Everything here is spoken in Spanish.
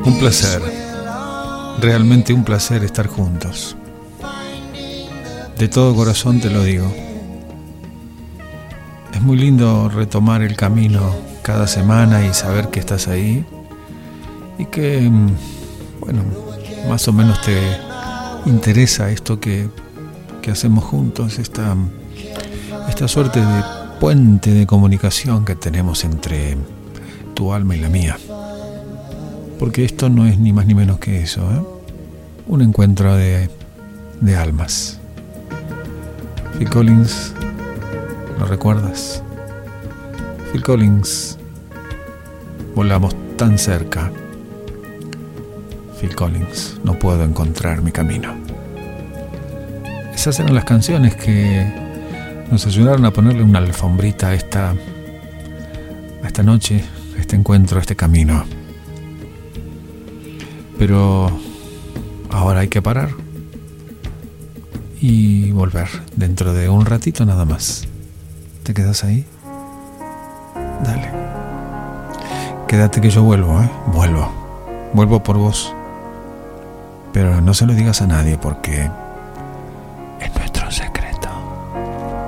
Un placer, realmente un placer estar juntos. De todo corazón te lo digo. Es muy lindo retomar el camino cada semana y saber que estás ahí y que, bueno, más o menos te interesa esto que hacemos juntos, esta suerte de puente de comunicación que tenemos entre tu alma y la mía. Porque esto no es ni más ni menos que eso, ¿eh? Un encuentro de almas. Phil Collins, ¿lo recuerdas? Phil Collins, volamos tan cerca. Phil Collins, no puedo encontrar mi camino. Esas eran las canciones que nos ayudaron a ponerle una alfombrita a esta noche, a este encuentro, a este camino. Pero ahora hay que parar y volver dentro de un ratito nada más. ¿Te quedas ahí? Dale. Quédate que yo vuelvo, ¿eh? Vuelvo por vos. Pero no se lo digas a nadie porque